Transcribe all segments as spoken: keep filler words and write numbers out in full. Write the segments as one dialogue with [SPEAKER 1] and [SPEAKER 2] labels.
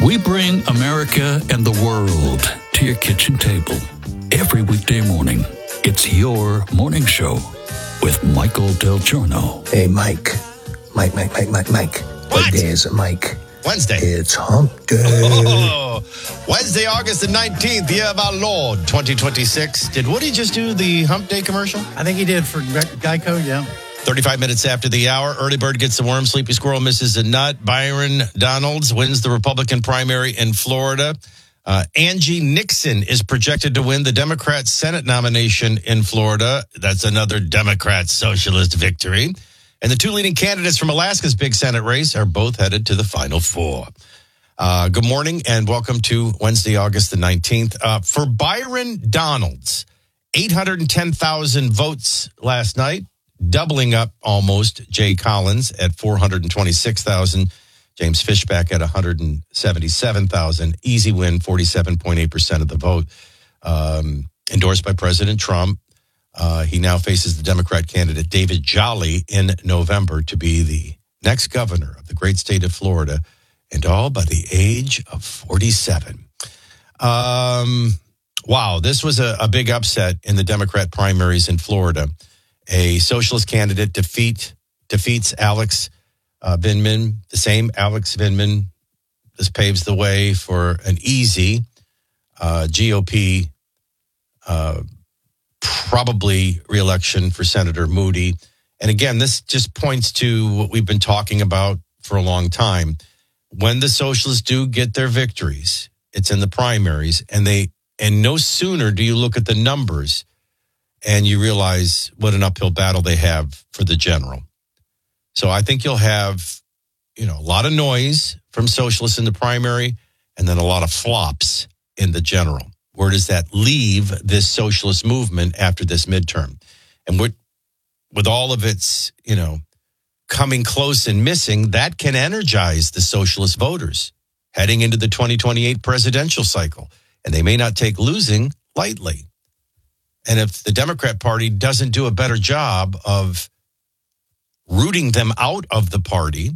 [SPEAKER 1] We bring America and the world to your kitchen table. Every weekday morning, it's your morning show with Michael Del Giorno.
[SPEAKER 2] Hey, Mike. Mike, Mike, Mike, Mike, Mike.
[SPEAKER 3] What?
[SPEAKER 2] What day is it, Mike?
[SPEAKER 3] Wednesday.
[SPEAKER 2] It's hump day.
[SPEAKER 3] Oh, Wednesday, August the nineteenth, year of our Lord, twenty twenty-six. Did Woody just do the hump day commercial?
[SPEAKER 4] I think he did for Geico, yeah.
[SPEAKER 3] thirty-five minutes after the hour, early bird gets the worm, sleepy squirrel misses the nut. Byron Donalds wins the Republican primary in Florida. Uh, Angie Nixon is projected to win the Democrat Senate nomination in Florida. That's another Democrat socialist victory. And the two leading candidates from Alaska's big Senate race are both headed to the Final Four. Uh, good morning and welcome to Wednesday, August the nineteenth. Uh, for Byron Donalds, eight hundred ten thousand votes last night, doubling up almost Jay Collins at four hundred twenty-six thousand, James Fishback at one hundred seventy-seven thousand. Easy win, forty-seven point eight percent of the vote. Um, endorsed by President Trump. Uh, he now faces the Democrat candidate David Jolly in November to be the next governor of the great state of Florida, and all by the age of forty-seven. Um, wow, this was a, a big upset in the Democrat primaries in Florida. A socialist candidate defeat defeats Alex uh, Vindman, the same Alex Vindman. This paves the way for an easy uh, G O P uh probably re-election for Senator Moody. And again, this just points to what we've been talking about for a long time. When the socialists do get their victories, it's in the primaries, and they and no sooner do you look at the numbers and you realize what an uphill battle they have for the general. So I think you'll have, you know, a lot of noise from socialists in the primary and then a lot of flops in the general. Where does that leave this socialist movement after this midterm? And with, with all of its, you know, coming close and missing, that can energize the socialist voters heading into the twenty twenty-eight presidential cycle. And they may not take losing lightly. And if the Democrat Party doesn't do a better job of rooting them out of the party,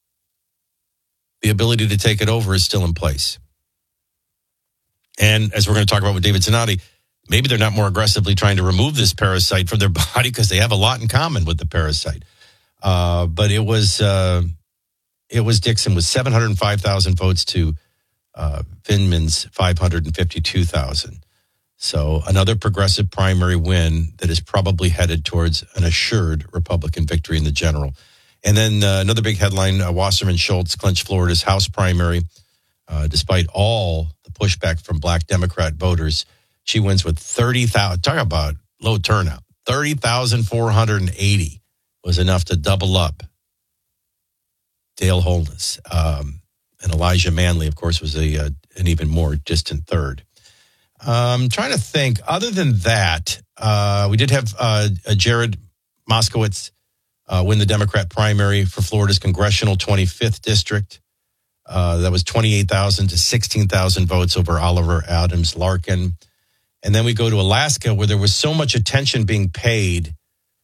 [SPEAKER 3] the ability to take it over is still in place. And as we're going to talk about with David Zanotti, maybe they're not more aggressively trying to remove this parasite from their body because they have a lot in common with the parasite. Uh, but it was uh, it was Dixon with seven hundred five thousand votes to uh, Vindman's five hundred fifty-two thousand. So another progressive primary win that is probably headed towards an assured Republican victory in the general. And then uh, another big headline, uh, Wasserman Schultz clinched Florida's House primary. Uh, despite all the pushback from black Democrat voters, she wins with thirty thousand. Talk about low turnout. thirty thousand four hundred eighty was enough to double up Dale Holness. Um, and Elijah Manley, of course, was a uh, an even more distant third. I'm um, trying to think. Other than that, uh, we did have uh, Jared Moskowitz uh, win the Democrat primary for Florida's congressional twenty-fifth district. Uh, that was twenty-eight thousand to sixteen thousand votes over Oliver Adams Larkin. And then we go to Alaska, where there was so much attention being paid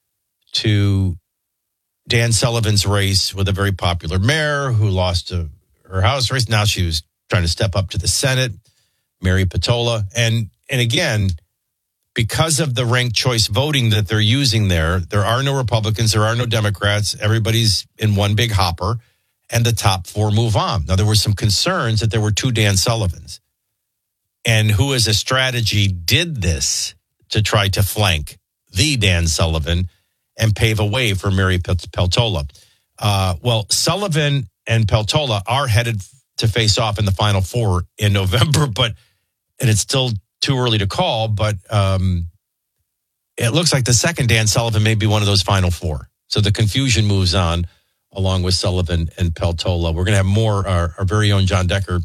[SPEAKER 3] to Dan Sullivan's race with a very popular mayor who lost a, her House race. Now she was trying to step up to the Senate, Mary Patola. And, and again, because of the ranked choice voting that they're using there, there are no Republicans, there are no Democrats. Everybody's in one big hopper. And the top four move on. Now, there were some concerns that there were two Dan Sullivans. And who as a strategy did this to try to flank the Dan Sullivan and pave a way for Mary Peltola? Uh, well, Sullivan and Peltola are headed to face off in the Final Four in November, but and it's still too early to call, but um, it looks like the second Dan Sullivan may be one of those Final Four. So the confusion moves on, along with Sullivan and Peltola. We're going to have more. Our, our very own John Decker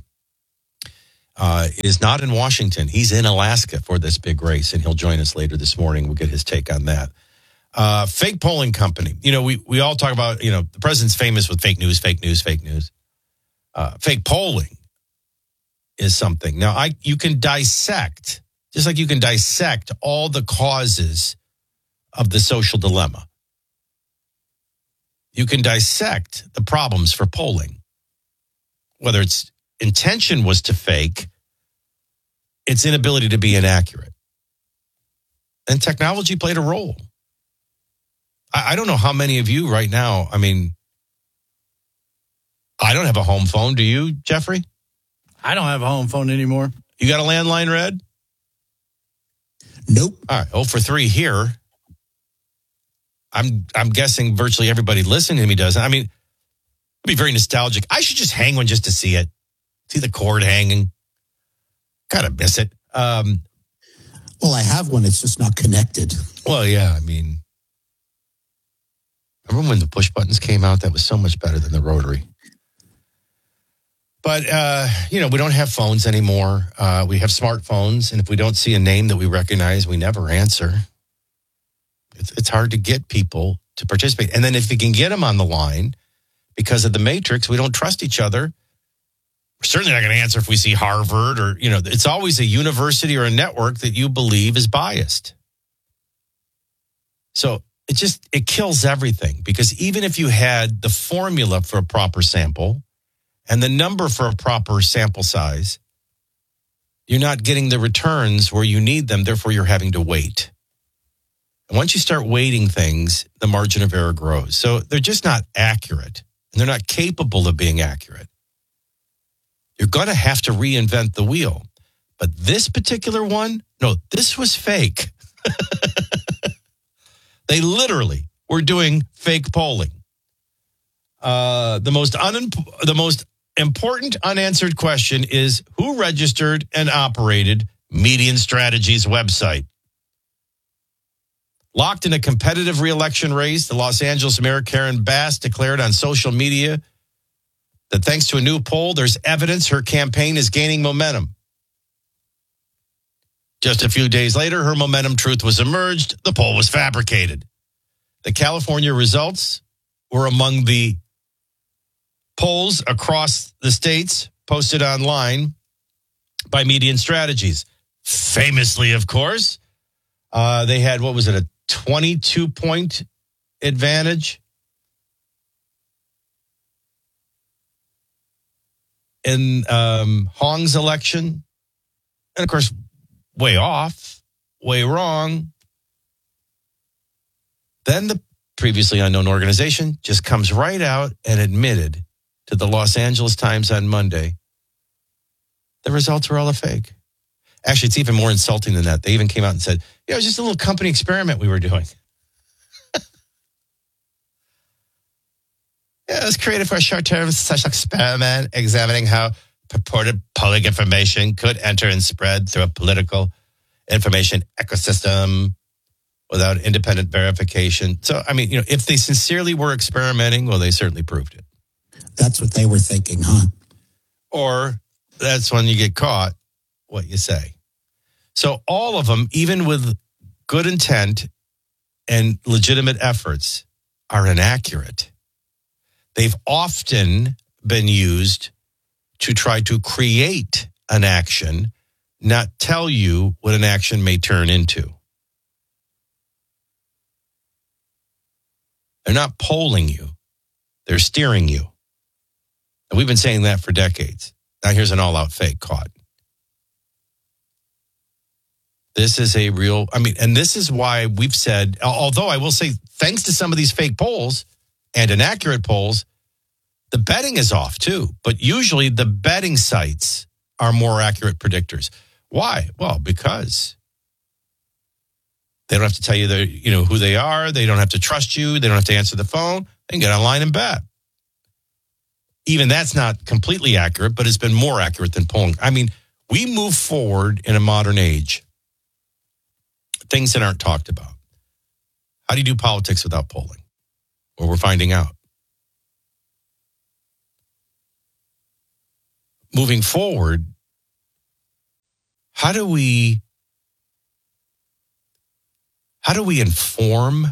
[SPEAKER 3] uh, is not in Washington. He's in Alaska for this big race, and he'll join us later this morning. We'll get his take on that. Uh, fake polling company. You know, we, we all talk about, you know, the president's famous with fake news, fake news, fake news. Uh, fake polling is something. Now, I you can dissect, just like you can dissect all the causes of the social dilemma. You can dissect the problems for polling, whether it's intention was to fake, its inability to be inaccurate. And technology played a role. I, I don't know how many of you right now, I mean, I don't have a home phone. Do you, Jeffrey?
[SPEAKER 4] I don't have a home phone anymore.
[SPEAKER 3] You got a landline, Red?
[SPEAKER 2] Nope.
[SPEAKER 3] All right, oh for three here. I'm I'm guessing virtually everybody listening to me does. I mean, it'd be very nostalgic. I should just hang one just to see it. See the cord hanging. Gotta miss it. Um,
[SPEAKER 2] Well, I have one. It's just not connected.
[SPEAKER 3] well, yeah, I mean, remember when the push buttons came out? That was so much better than the rotary. But, uh, you know, we don't have phones anymore. Uh, we have smartphones. And if we don't see a name that we recognize, we never answer. It's, it's hard to get people to participate. And then if we can get them on the line, because of the matrix, we don't trust each other. We're certainly not going to answer if we see Harvard or, you know, it's always a university or a network that you believe is biased. So it just, it kills everything. Because even if you had the formula for a proper sample, and the number for a proper sample size, you're not getting the returns where you need them. Therefore, you're having to wait. And once you start weighting things, the margin of error grows. So they're just not accurate, and they're not capable of being accurate. You're going to have to reinvent the wheel. But this particular one, no, this was fake. They literally were doing fake polling. Uh, the most un- the most important unanswered question is who registered and operated Median Strategies website? Locked in a competitive re-election race, the Los Angeles Mayor Karen Bass declared on social media that thanks to a new poll, there's evidence her campaign is gaining momentum. Just a few days later, her momentum truth was emerged. The poll was fabricated. The California results were among the polls across the states posted online by Median Strategies. Famously, of course, uh, they had, what was it, a twenty-two point advantage in um, Hong's election. And, of course, way off, way wrong. Then the previously unknown organization just comes right out and admitted to the Los Angeles Times on Monday, the results were all a fake. Actually, it's even more insulting than that. They even came out and said, yeah, it was just a little company experiment we were doing. Yeah, it was created for a short-term such experiment examining how purported polling information could enter and spread through a political information ecosystem without independent verification. So, I mean, you know, if they sincerely were experimenting, well, they certainly proved it.
[SPEAKER 2] That's what they were thinking, huh?
[SPEAKER 3] Or that's when you get caught, what you say. So all of them, even with good intent and legitimate efforts, are inaccurate. They've often been used to try to create an action, not tell you what an action may turn into. They're not polling you. They're steering you. And we've been saying that for decades. Now here's an all-out fake caught. This is a real, I mean, and this is why we've said, although I will say, thanks to some of these fake polls and inaccurate polls, the betting is off too. But usually the betting sites are more accurate predictors. Why? Well, because they don't have to tell you their, you know, who they are. They don't have to trust you. They don't have to answer the phone. They can get online and bet. Even that's not completely accurate, but it's been more accurate than polling. I mean, we move forward in a modern age. Things that aren't talked about. How do you do politics without polling? Well, we're finding out. Moving forward, how do we how do we inform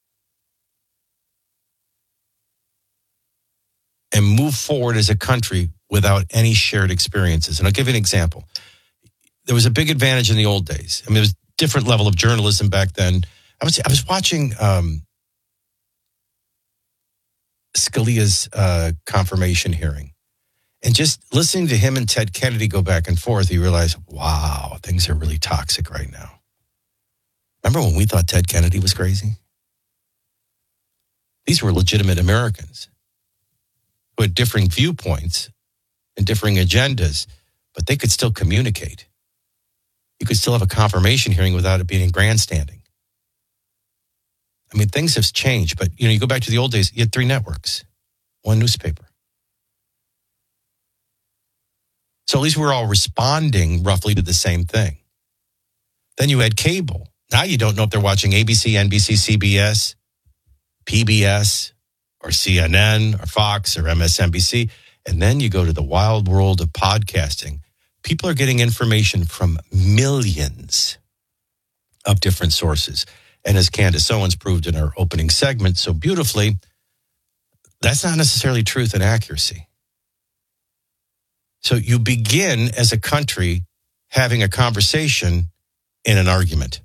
[SPEAKER 3] and move forward as a country without any shared experiences? And I'll give you an example. There was a big advantage in the old days. I mean, there was a different level of journalism back then. I was I was watching um, Scalia's uh, confirmation hearing. And just listening to him and Ted Kennedy go back and forth, you realize, wow, things are really toxic right now. Remember when we thought Ted Kennedy was crazy? These were legitimate Americans who had differing viewpoints and differing agendas, but they could still communicate. You could still have a confirmation hearing without it being grandstanding. I mean, things have changed, but you know, you go back to the old days, you had three networks, one newspaper. So at least we're all responding roughly to the same thing. Then you had cable. Now you don't know if they're watching A B C, N B C, C B S, P B S, or C N N, or Fox, or M S N B C. And then you go to the wild world of podcasting. People are getting information from millions of different sources. And as Candace Owens proved in our opening segment so beautifully, that's not necessarily truth and accuracy. So you begin as a country having a conversation in an argument.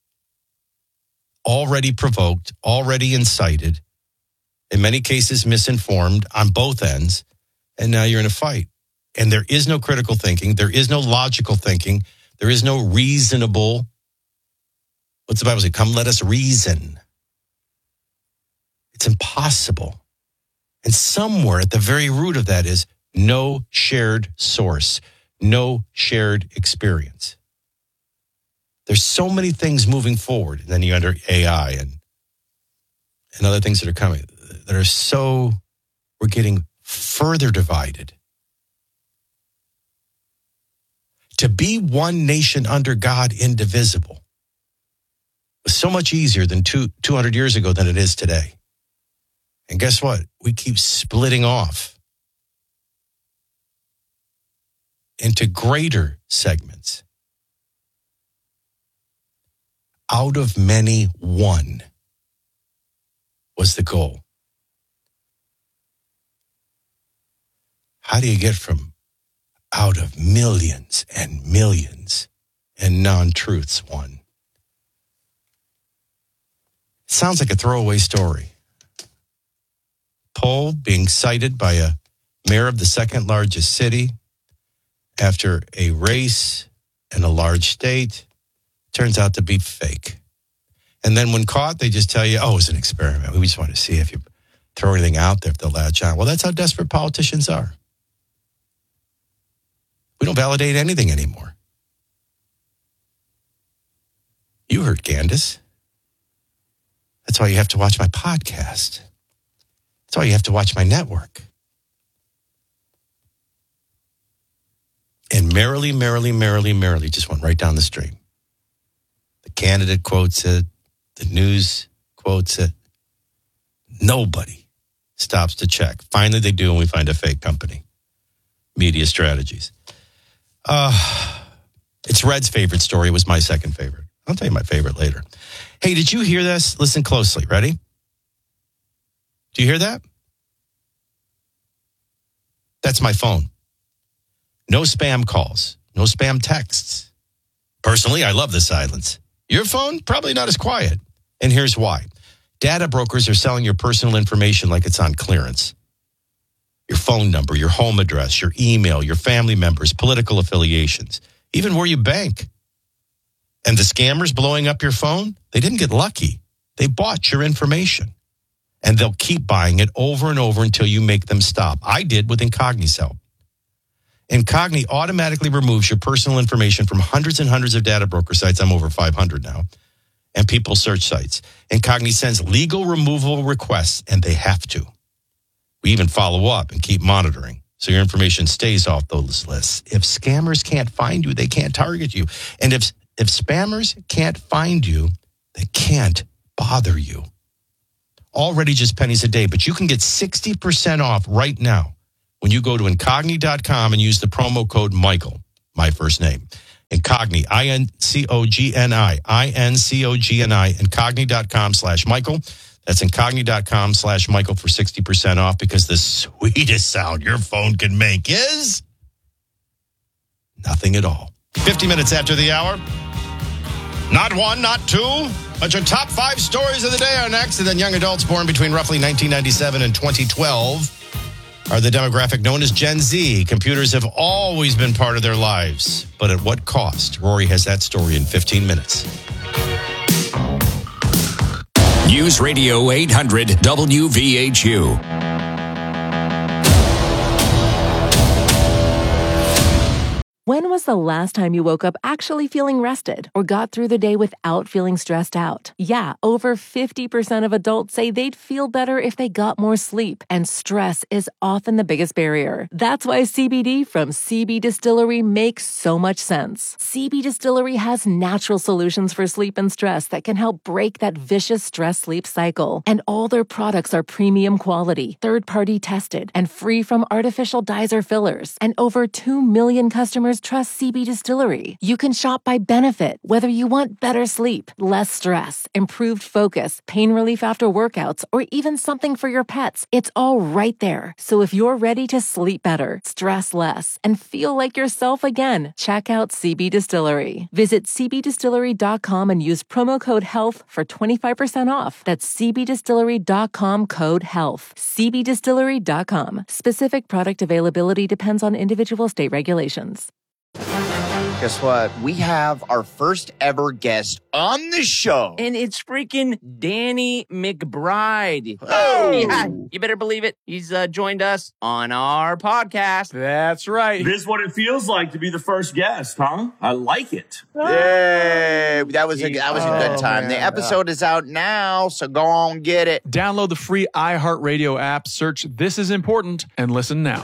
[SPEAKER 3] Already provoked, already incited, in many cases misinformed on both ends, and now you're in a fight. And there is no critical thinking. There is no logical thinking. There is no reasonable. What's the Bible say? Come, let us reason. It's impossible. And somewhere at the very root of that is no shared source, no shared experience. There's so many things moving forward. And then you enter A I and, and other things that are coming that are so, we're getting further divided. To be one nation under God, indivisible, was so much easier than two, 200 years ago than it is today. And guess what? We keep splitting off into greater segments. Out of many, one was the goal. How do you get from out of millions and millions and non-truths one? It sounds like a throwaway story. Poll being cited by a mayor of the second largest city after a race in a large state turns out to be fake. And then when caught, they just tell you, oh, it was an experiment. We just want to see if you throw anything out there, if they'll latch on. Well, that's how desperate politicians are. We don't validate anything anymore. You heard Candace. That's why you have to watch my podcast. That's why you have to watch my network. And merrily, merrily, merrily, merrily just went right down the stream. The candidate quotes it. The news quotes it. Nobody stops to check. Finally, they do, and we find a fake company. Media Strategies. Uh, it's Red's favorite story. It was my second favorite. I'll tell you my favorite later. Hey, did you hear this? Listen closely. Ready? Do you hear that? That's my phone. No spam calls. No spam texts. Personally, I love the silence. Your phone? Probably not as quiet. And here's why. Data brokers are selling your personal information like it's on clearance. Your phone number, your home address, your email, your family members, political affiliations, even where you bank. And the scammers blowing up your phone, they didn't get lucky. They bought your information. And they'll keep buying it over and over until you make them stop. I did with Incognicelp. Incogni automatically removes your personal information from hundreds and hundreds of data broker sites. I'm over five hundred now. And people search sites. Incogni sends legal removal requests, and they have to. We even follow up and keep monitoring so your information stays off those lists. If scammers can't find you, they can't target you. And if if spammers can't find you, they can't bother you. Already just pennies a day, but you can get sixty percent off right now when you go to Incogni dot com and use the promo code Michael, my first name. Incogni, I N C O G N I, I N C O G N I, Incogni.com slash Michael. That's Incogni.com slash Michael for sixty percent off, because the sweetest sound your phone can make is nothing at all. fifty minutes after the hour. Not one, not two, but your top five stories of the day are next. And then young adults born between roughly nineteen ninety-seven and twenty twelve are the demographic known as Gen Z. Computers have always been part of their lives, but at what cost? Rory has that story in fifteen minutes.
[SPEAKER 1] News Radio eight hundred W V H U.
[SPEAKER 5] When was the last time you woke up actually feeling rested or got through the day without feeling stressed out? Yeah, over fifty percent of adults say they'd feel better if they got more sleep, and stress is often the biggest barrier. That's why C B D from C B Distillery makes so much sense. C B Distillery has natural solutions for sleep and stress that can help break that vicious stress-sleep cycle. And all their products are premium quality, third-party tested, and free from artificial dyes or fillers. And over two million customers trust C B Distillery. You can shop by benefit, whether you want better sleep, less stress, improved focus, pain relief after workouts, or even something for your pets. It's all right there. So if you're ready to sleep better, stress less, and feel like yourself again, check out C B Distillery. Visit c b distillery dot com and use promo code HEALTH for twenty-five percent off. That's c b distillery dot com code HEALTH. c b distillery dot com. Specific product availability depends on individual state regulations.
[SPEAKER 6] Guess what? We have our first ever guest on the show.
[SPEAKER 7] And it's freaking Danny McBride.
[SPEAKER 6] Oh!
[SPEAKER 7] Yeah, you better believe it. He's uh, joined us on our podcast.
[SPEAKER 8] That's right.
[SPEAKER 9] This is what it feels like to be the first guest, huh? I like it.
[SPEAKER 6] Yay! That was a, that was a good time.
[SPEAKER 8] Oh,
[SPEAKER 6] The
[SPEAKER 8] man.
[SPEAKER 6] episode is out now, so go on, get it.
[SPEAKER 8] Download the free iHeartRadio app, search This Is Important, and listen now.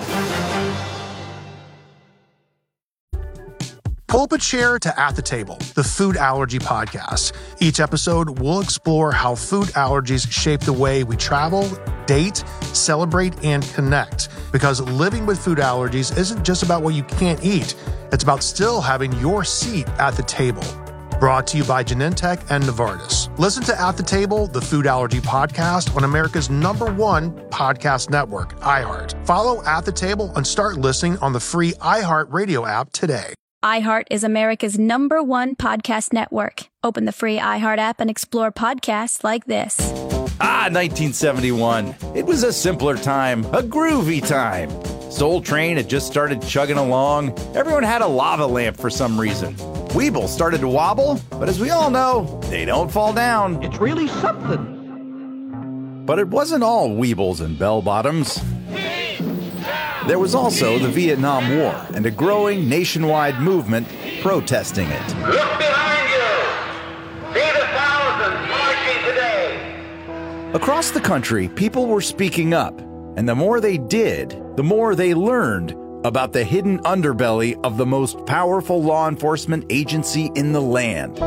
[SPEAKER 10] Pull up a chair to At the Table, the food allergy podcast. Each episode, we'll explore how food allergies shape the way we travel, date, celebrate, and connect. Because living with food allergies isn't just about what you can't eat. It's about still having your seat at the table. Brought to you by Genentech and Novartis. Listen to At the Table, the food allergy podcast on America's number one podcast network, iHeart. Follow At the Table and start listening on the free iHeartRadio app today.
[SPEAKER 11] iHeart is America's number one podcast network. Open the free iHeart app and explore podcasts like this.
[SPEAKER 12] Ah, nineteen seventy-one. It was a simpler time, a groovy time. Soul Train had just started chugging along. Everyone had a lava lamp for some reason. Weeble started to wobble, but as we all know, they don't fall down.
[SPEAKER 13] It's really something.
[SPEAKER 12] But it wasn't all Weebles and bell-bottoms. There was also the Vietnam War and a growing nationwide movement protesting it.
[SPEAKER 14] Look behind you! See the thousands marching today!
[SPEAKER 12] Across the country, people were speaking up, and the more they did, the more they learned about the hidden underbelly of the most powerful law enforcement agency in the land.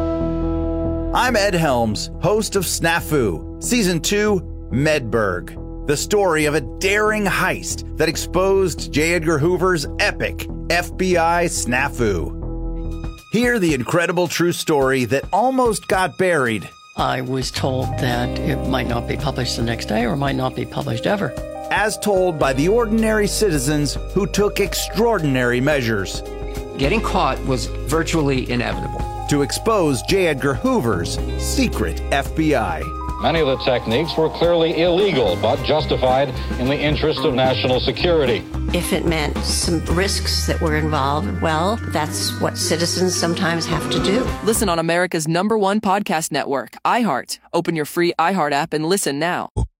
[SPEAKER 12] I'm Ed Helms, host of Snafu, Season two, Medberg. The story of a daring heist that exposed J. Edgar Hoover's epic F B I snafu. Hear the incredible true story that almost got buried.
[SPEAKER 15] I was told that it might not be published the next day or might not be published ever.
[SPEAKER 12] As told by the ordinary citizens who took extraordinary measures.
[SPEAKER 13] Getting caught was virtually inevitable.
[SPEAKER 12] To expose J. Edgar Hoover's secret F B I.
[SPEAKER 16] Many of the techniques were clearly illegal, but justified in the interest of national security.
[SPEAKER 17] If it meant some risks that were involved, well, that's what citizens sometimes have to do.
[SPEAKER 18] Listen on America's number one podcast network, iHeart. Open your free iHeart app and listen now.